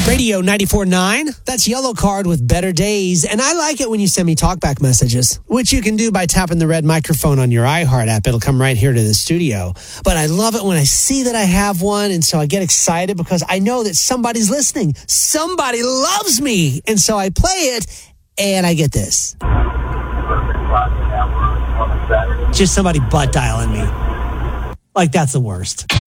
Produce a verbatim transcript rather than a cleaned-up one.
Radio ninety-four point nine. That's Yellow Card with Better Days. And I like it when you send me talkback messages, which you can do by tapping the red microphone on your iHeart app. It'll come right here to the studio. But I love it when I see that I have one. And so I get excited because I know that somebody's listening. Somebody loves me. And so I play it and I get this. Just somebody butt dialing me. Like, that's the worst.